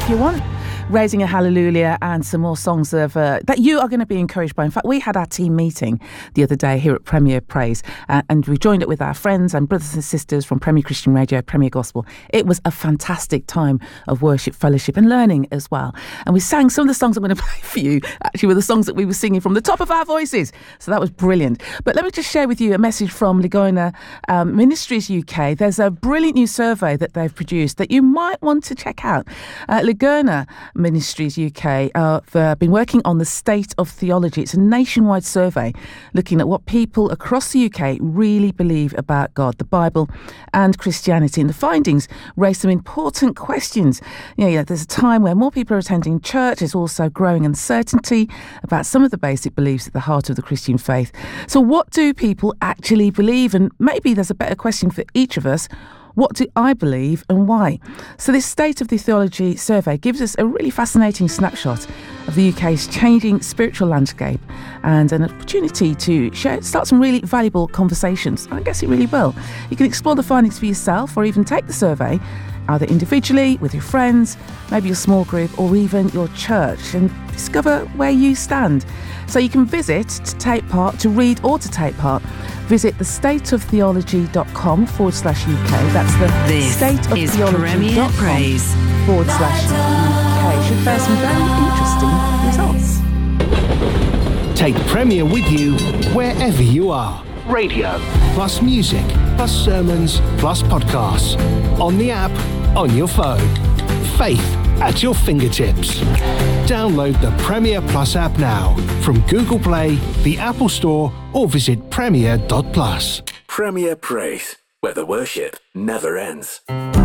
if you want. Raising a Hallelujah and some more songs of that you are going to be encouraged by. In fact, we had our team meeting the other day here at Premier Praise and we joined it with our friends and brothers and sisters from Premier Christian Radio, Premier Gospel. It was a fantastic time of worship, fellowship and learning as well. And we sang some of the songs I'm going to play for you, actually were the songs that we were singing from the top of our voices. So that was brilliant. But let me just share with you a message from Ligona Ministries UK. There's a brilliant new survey that they've produced that you might want to check out. Ligona Ministries UK have been working on the state of theology. It's a nationwide survey looking at what people across the UK really believe about God, the Bible and Christianity. And the findings raise some important questions. There's a time where more people are attending church. There's also growing uncertainty about some of the basic beliefs at the heart of the Christian faith. So what do people actually believe? And maybe there's a better question for each of us. What do I believe and why? So this State of the Theology survey gives us a really fascinating snapshot of the UK's changing spiritual landscape and an opportunity to start some really valuable conversations. I guess it really will. You can explore the findings for yourself or even take the survey either individually, with your friends, maybe your small group or even your church and discover where you stand. So you can visit to take part, to read or to take part. Visit thestateoftheology.com/UK. That's the stateoftheology.com/UK. Should bear some very interesting results. Take Premier with you wherever you are. Radio, plus music, plus sermons, plus podcasts. On the app, on your phone. Faith at your fingertips. Download the Premier Plus app now from Google Play, the Apple Store, or visit premier.plus. Premier Praise, where the worship never ends.